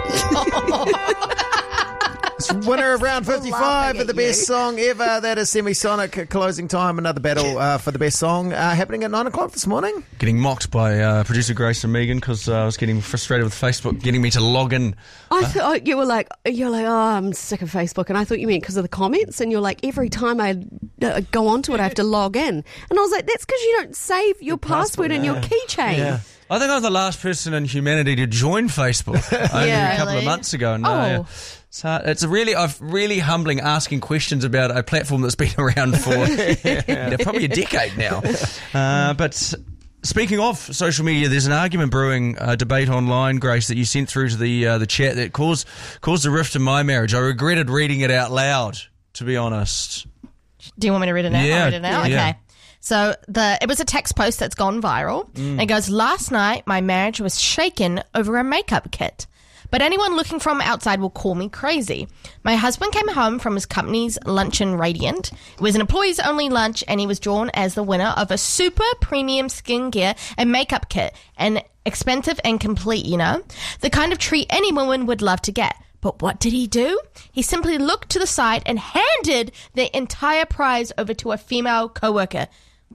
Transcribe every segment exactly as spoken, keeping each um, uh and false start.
Winner of round fifty-five for the best song ever. That is Semisonic. Closing time. Another battle uh, for the best song uh, happening at nine o'clock this morning. Getting mocked by uh, producer Grace and Megan because uh, I was getting frustrated with Facebook getting me to log in. I thought you were like, you're like, oh, I'm sick of Facebook, and I thought you meant because of the comments. And you're like, every time I uh, go onto it, I have to log in. And I was like, that's because you don't save your password in your keychain. Yeah. I think I was the last person in humanity to join Facebook only Yeah, a couple really? of months ago. No, Oh. yeah. So it's a really, I've really humbling asking questions about a platform that's been around for yeah, probably a decade now. Uh, but speaking of social media, there's an argument brewing, a debate online, Grace, that you sent through to the uh, the chat that caused caused a rift in my marriage. I regretted reading it out loud, to be honest. Do you want me to read it now? Yeah, I'll read it now? yeah. Okay. So the it was a text post that's gone viral. Mm. It goes, last night my marriage was shaken over a makeup kit. But anyone looking from outside will call me crazy. My husband came home from his company's Luncheon Radiant. It was an employees only lunch and he was drawn as the winner of a super premium skincare and makeup kit. And expensive and complete, you know? The kind of treat any woman would love to get. But what did he do? He simply looked to the side and handed the entire prize over to a female co-worker.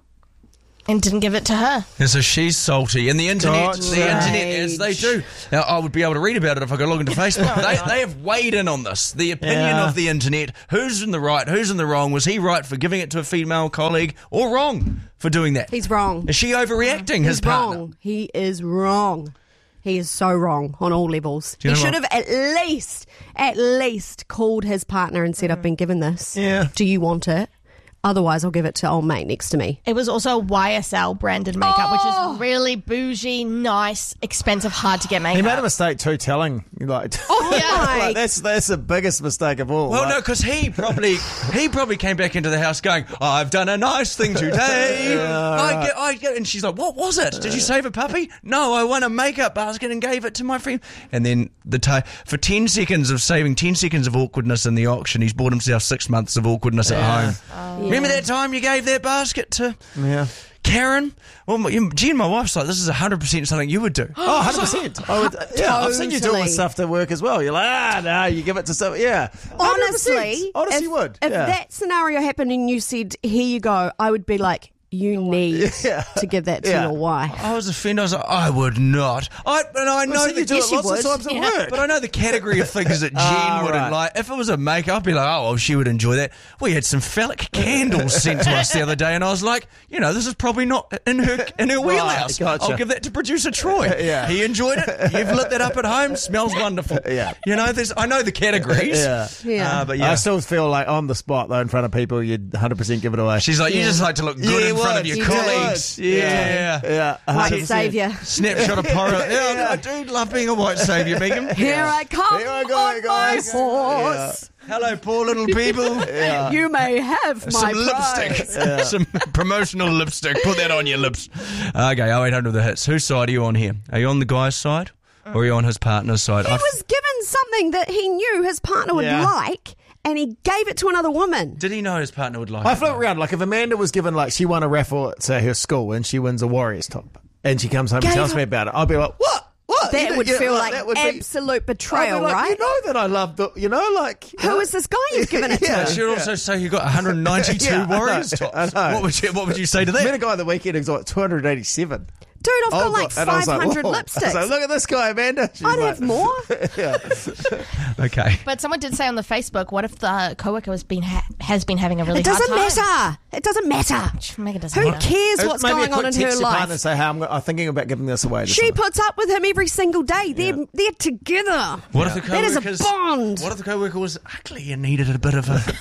And didn't give it to her. And so she's salty. And the internet, Don't the internet, as they do. Now, I would be able to read about it if I could log into Facebook. they, they have weighed in on this. The opinion Yeah. of the internet. Who's in the right? Who's in the wrong? Was he right for giving it to a female colleague or wrong for doing that? He's wrong. Is she overreacting, his He's partner? wrong. He is wrong. He is so wrong on all levels. Do you He know should have what- at least, at least called his partner and said, I've been given this. Yeah. Do you want it? Otherwise, I'll give it to old mate next to me. It was also Y S L branded makeup, Oh. which is really bougie, nice, expensive, hard to get makeup. He made a mistake too, telling like, Oh, Yeah. my. like that's that's the biggest mistake of all. Well, like, no, because he probably he probably came back into the house going, I've done a nice thing today. I get, I get, and she's like, what was it? Did you save a puppy? No, I won a makeup basket and gave it to my friend. And then the t- for ten seconds of saving ten seconds of awkwardness in the auction, he's bought himself six months of awkwardness at home. Remember that time you gave that basket to yeah. Karen? Well, my, you- Gee and my wife's like, this is one hundred percent something you would do. Oh, one hundred percent. I would, yeah, I've seen you do it Totally. with stuff to work as well. You're like, ah, no, you give it to someone. Yeah. one hundred percent. Honestly, Honestly, if, would. if yeah. that scenario happened and you said, here you go, I would be like, you need Yeah. to give that to Yeah. your wife. I was offended. I was like, I would not. I, and I know Well, so that you do yes, it lots you of times at would. work. But I know the category of things that Jen Ah, wouldn't right. like. If it was a makeup, I'd be like, oh, well, she would enjoy that. We had some phallic candles sent to us the other day, and I was like, you know, this is probably not in her in her wheelhouse. gotcha. I'll give that to producer Troy. Yeah. He enjoyed it. You've lit that up at home. Smells wonderful. Yeah. You know, there's, I know the categories. Yeah. Yeah. Uh, but yeah. I still feel like on the spot, though, in front of people, you'd one hundred percent give it away. She's like, you just like to look good Yeah, in front would. of your You colleagues. would. Yeah. Yeah. White one hundred percent. saviour. Snapshot of Porro. Yeah, I do love being a white saviour, Megan. Here I come Here I go, on guys. my horse. Hello, poor little people. You may have my Some prize. lipstick. Some promotional lipstick. Put that on your lips. Okay, oh eight hundred the hits. Whose side are you on here? Are you on the guy's side or are you on his partner's side? He I've- was given something that he knew his partner would Yeah. like, and he gave it to another woman. Did he know his partner would like I it? flip around. Like, if Amanda was given, like, she won a raffle at, say, her school and she wins a Warriors top and she comes home Gave and tells her- me about it, I'll be like, what? What? That You- would you- feel like that would be- absolute I'd be betrayal, like, right? You know that I love the, you know, like... you Who know? is this guy you've given it Yeah. to? I should also say you got one hundred ninety-two Yeah, I know, Warriors I tops. know. What would you What would you say to I met a that? guy the weekend who's like two hundred eighty-seven. Dude, I've got Oh, like and I was five hundred whoa. I lipsticks. was like, look at this guy, Amanda. She's I'd like, have more. yeah. Okay. But someone did say on the Facebook, what if the coworker has been ha- has been having a really It doesn't hard time? matter. It doesn't matter. Megan doesn't Who matter. cares what's Maybe a going on quick in text her your partner life? and say, hey, I'm, I'm thinking about giving this away. To She someone. puts up with him every single day. They're they're together. What if the That is a co-worker's bond. What if the co-worker was ugly and needed a bit of a?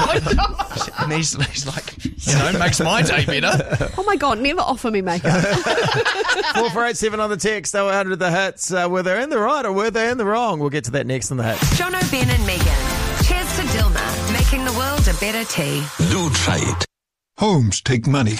and he's, he's like, you know, makes my day better. Oh my god, never offer me makeup. four four eight seven on the text, oh one hundred the hits. Uh, were they in the right or were they in the wrong? We'll get to that next on the hits. Jono, Ben and Megan. Cheers to Dilma, making the world a better tea. Do try it. Homes take money.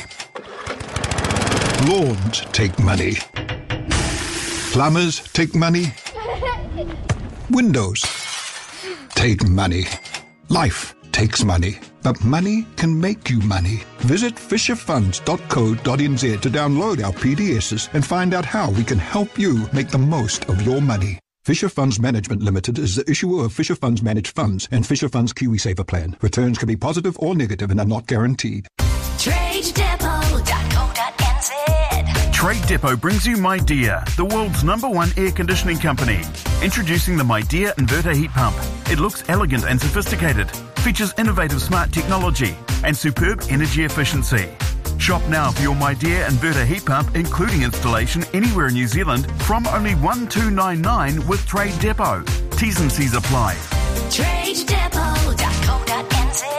Lawns take money. Plumbers take money. Windows take money. Life takes money. But money can make you money. Visit fisher funds dot co dot n z to download our P D Ss and find out how we can help you make the most of your money. Fisher Funds Management Limited is the issuer of Fisher Funds Managed Funds and Fisher Funds KiwiSaver Plan. Returns can be positive or negative and are not guaranteed. trade depot dot co dot n z. Trade Depot brings you MyDear, the world's number one air conditioning company. Introducing the MyDear Inverter Heat Pump. It looks elegant and sophisticated, features innovative smart technology, and superb energy efficiency. Shop now for your MyDear Inverter Heat Pump, including installation anywhere in New Zealand, from only one two nine nine with Trade Depot. T's and C's apply. trade depot dot co dot n z.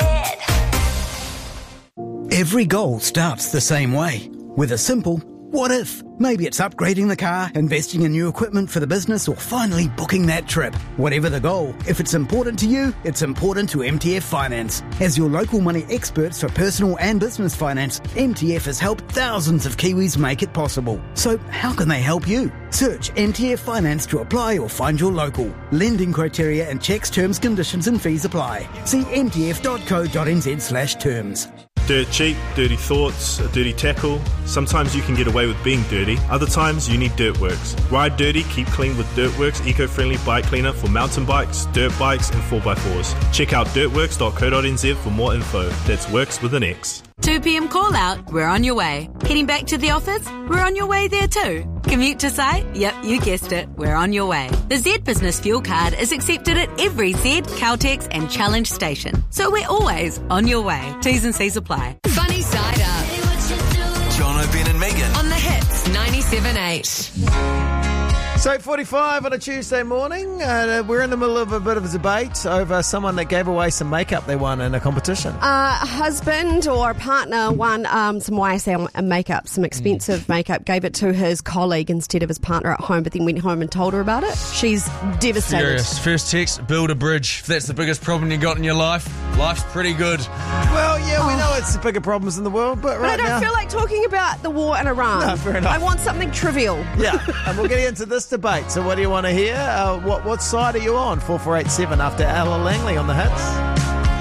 Every goal starts the same way, with a simple what if. Maybe it's upgrading the car, investing in new equipment for the business, or finally booking that trip. Whatever the goal, if it's important to you, it's important to M T F Finance. As your local money experts for personal and business finance, M T F has helped thousands of Kiwis make it possible. So how can they help you? Search M T F Finance to apply or find your local. Lending criteria and checks, terms, conditions and fees apply. See m t f dot co dot n z slash terms. Dirt cheap, dirty thoughts, a dirty tackle. Sometimes you can get away with being dirty. Other times you need Dirtworks. Ride dirty, keep clean with Dirtworks eco-friendly bike cleaner for mountain bikes, dirt bikes and four by fours. Check out dirtworks dot co dot n z for more info. That's works with an X. two p.m. call out, we're on your way. Heading back to the office, we're on your way there too. Commute to site? Yep, you guessed it, we're on your way. The Z Business Fuel Card is accepted at every Z, Caltex and Challenge station. So we're always on your way. T's and C's apply. Funny Side Up. John O'Ben and Megan. On the Hits ninety-seven point eight. So eight forty-five on a Tuesday morning, uh, we're in the middle of a bit of a debate over someone that gave away some makeup they won in a competition. Uh, a husband or partner won um, some Y S L makeup, some expensive makeup, gave it to his colleague instead of his partner at home, but then went home and told her about it. She's devastated. Furious. First text, build a bridge. If that's the biggest problem you got in your life, life's pretty good. Well, yeah, we know it's the bigger problems in the world, but But right I don't now... feel like talking about the war in Iran. No, fair enough. I want something trivial. Yeah, and we'll get into this debate. So what do you want to hear? Uh, what, what side are you on? four four eight seven after Ella Langley on the Hits.